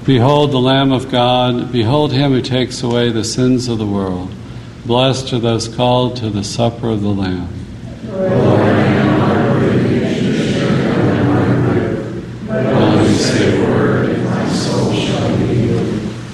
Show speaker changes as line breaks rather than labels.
Behold the Lamb of God, behold him who takes away the sins of the world. Blessed are those called to the supper of the Lamb.
Glory